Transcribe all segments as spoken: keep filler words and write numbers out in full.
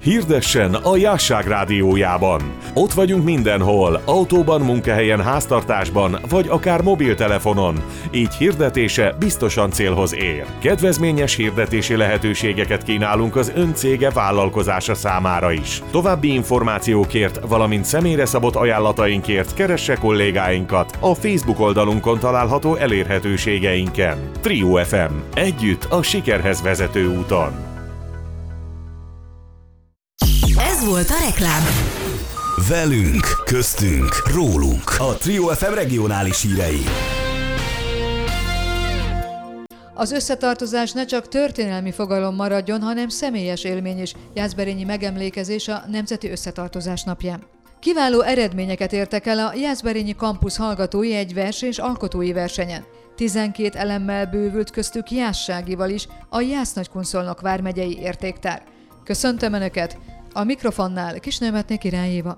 Hirdessen a Jásság rádiójában. Ott vagyunk mindenhol, autóban, munkahelyen, háztartásban, vagy akár mobiltelefonon. Így hirdetése biztosan célhoz ér. Kedvezményes hirdetési lehetőségeket kínálunk az ön cége vállalkozása számára is. További információkért, valamint személyre szabott ajánlatainkért keresse kollégáinkat a Facebook oldalunkon található elérhetőségeinken. Trio ef em. Együtt a sikerhez vezető úton. Ez volt a reklám. Velünk, köztünk, rólunk. A Trio ef em regionális hírei. Az összetartozás ne csak történelmi fogalom maradjon, hanem személyes élmény is. Jászberényi megemlékezés a Nemzeti Összetartozás napján. Kiváló eredményeket értek el a Jászberényi Kampusz hallgatói egy vers- és alkotói versenyen. tizenkét elemmel bővült, köztük Jászságival is a Jász-Nagykunszolnok vármegyei értéktár. Köszöntöm Önöket! A mikrofonnál Kisnemetné Király Éva.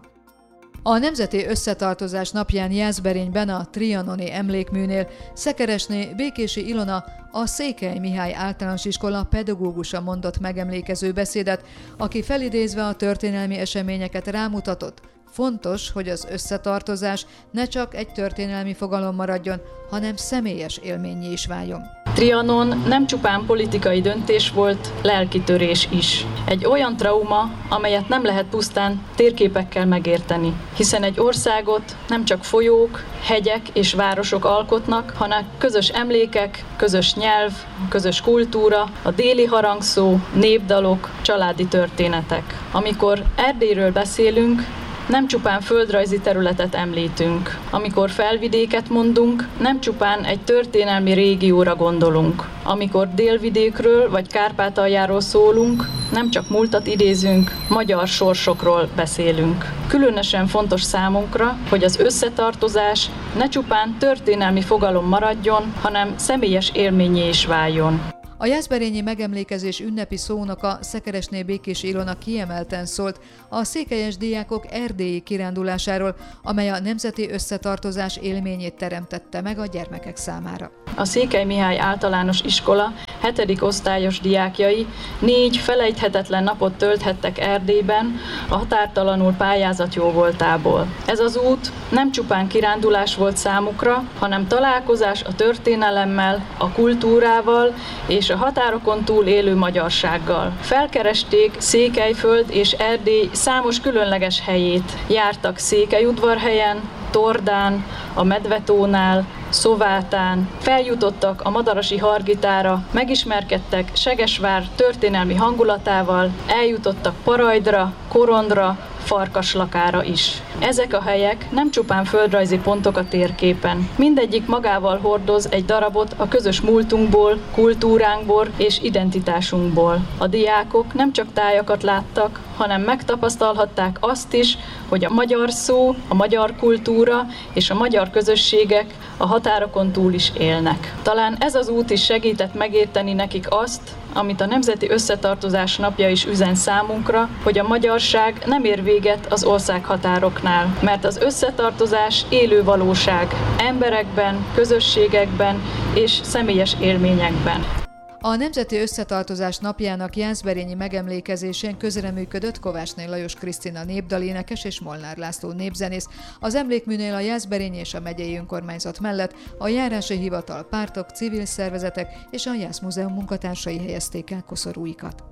A Nemzeti Összetartozás napján Jászberényben a trianoni emlékműnél Szekeresné Békési Ilona, a Székely Mihály Általános Iskola pedagógusa mondott megemlékező beszédet, aki felidézve a történelmi eseményeket rámutatott. Fontos, hogy az összetartozás ne csak egy történelmi fogalom maradjon, hanem személyes élménnyé is váljon. Trianon nem csupán politikai döntés volt, lelkitörés is. Egy olyan trauma, amelyet nem lehet pusztán térképekkel megérteni, hiszen egy országot nem csak folyók, hegyek és városok alkotnak, hanem közös emlékek, közös nyelv, közös kultúra, a déli harangszó, népdalok, családi történetek. Amikor Erdélyről beszélünk, nem csupán földrajzi területet említünk. Amikor felvidéket mondunk, nem csupán egy történelmi régióra gondolunk. Amikor délvidékről vagy Kárpátaljáról szólunk, nem csak múltat idézünk, magyar sorsokról beszélünk. Különösen fontos számunkra, hogy az összetartozás ne csupán történelmi fogalom maradjon, hanem személyes élménnyé is váljon. A jászberényi megemlékezés ünnepi szónoka Szekeresné Békési Ilona kiemelten szólt a székelyes diákok erdélyi kirándulásáról, amely a nemzeti összetartozás élményét teremtette meg a gyermekek számára. A Székely Mihály Általános Iskola hetedik osztályos diákjai négy felejthetetlen napot tölthettek Erdélyben a határtalanul pályázat jóvoltából. Ez az út nem csupán kirándulás volt számukra, hanem találkozás a történelemmel, a kultúrával és a határokon túl élő magyarsággal. Felkeresték Székelyföld és Erdély számos különleges helyét. Jártak Székelyudvarhelyen, Tordán, a Medvetónál, Szovátán, feljutottak a Madarasi Hargitára, megismerkedtek Segesvár történelmi hangulatával, eljutottak Parajdra, Korondra, Farkaslakára is. Ezek a helyek nem csupán földrajzi pontok a térképen. Mindegyik magával hordoz egy darabot a közös múltunkból, kultúránkból és identitásunkból. A diákok nem csak tájakat láttak, hanem megtapasztalhatták azt is, hogy a magyar szó, a magyar kultúra és a magyar közösségek a határokon túl is élnek. Talán ez az út is segített megérteni nekik azt, amit a Nemzeti Összetartozás napja is üzen számunkra, hogy a magyarság nem ér véget az országhatároknál, mert az összetartozás élő valóság emberekben, közösségekben és személyes élményekben. A Nemzeti Összetartozás napjának jászberényi megemlékezésén közreműködött Kovácsné Lajos Krisztina népdalénekes és Molnár László népzenész. Az emlékműnél a Jászberényi és a megyei önkormányzat mellett a járási hivatal, pártok, civil szervezetek és a Jászmúzeum munkatársai helyezték el koszorúikat.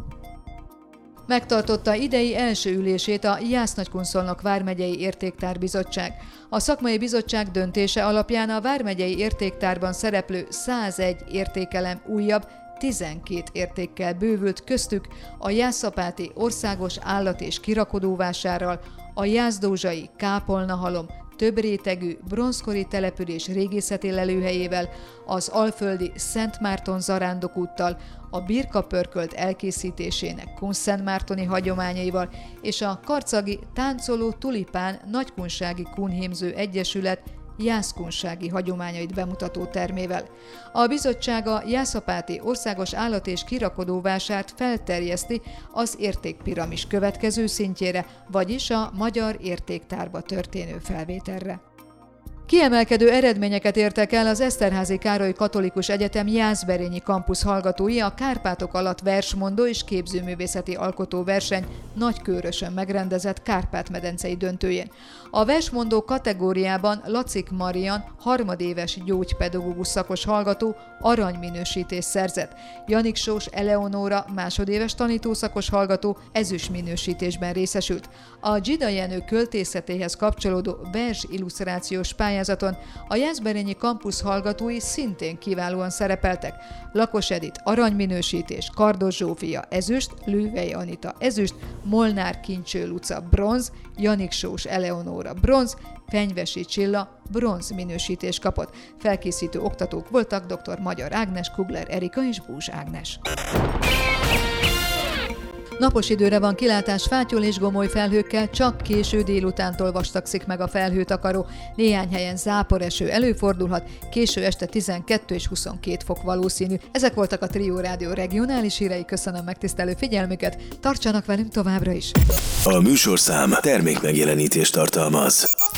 Megtartotta idei első ülését a Jász-Nagykunszolnok vármegyei értéktárbizottság. A szakmai bizottság döntése alapján a vármegyei értéktárban szereplő százegy értékelem újabb tizenkét értékkel bővült, köztük a Jászapáti országos állat- és kirakodóvásárral, a jászdózsai kápolnahalom több rétegű bronzkori település régészeti lelőhelyével, az alföldi Szent Márton zarándokúttal, a birkapörkölt elkészítésének kunszentmártoni hagyományaival és a karcagi Táncoló Tulipán Nagykunsági Kunhímző Egyesület jászkunsági hagyományait bemutató termével. A bizottság a Jászapáti országos állat- és kirakodóvásárt felterjeszti az értékpiramis következő szintjére, vagyis a magyar értéktárba történő felvételre. Kiemelkedő eredményeket értek el az Eszterházy Károly Katolikus Egyetem Jászberényi kampusz hallgatói a Kárpátok alatt versmondó és képzőművészeti alkotóverseny Nagykőrösön megrendezett Kárpát-medencei döntőjén. A versmondó kategóriában Lacik Marian harmadéves gyógypedagógus szakos hallgató aranyminősítést szerzett. Janiksós Eleonóra másodéves tanítószakos hallgató ezüstminősítésben részesült. A Dzsida Jenő költészetéhez kapcsolódó vers illusztrációs pályázaton a jászberényi kampusz hallgatói szintén kiválóan szerepeltek. Lakos Edit aranyminősítés, Kardos Zsófia ezüst, Lővei Anita ezüst, Molnár Kincső Luca bronz, Janiksós Eleonóra bronz, Fenyvesi Csilla bronz minősítés kapott. Felkészítő oktatók voltak dr. Magyar Ágnes, Kugler Erika és Búzs Ágnes. Napos időre van kilátás, fátyol és gomoly felhőkkel, csak késő délutántól vastagszik meg a felhőtakaró. Néhány helyen záporeső előfordulhat, késő este tizenkettő és huszonkét fok valószínű. Ezek voltak a Trio Rádió regionális hírei, köszönöm megtisztelő figyelmüket, tartsanak velünk továbbra is! A műsorszám termékmegjelenítést tartalmaz.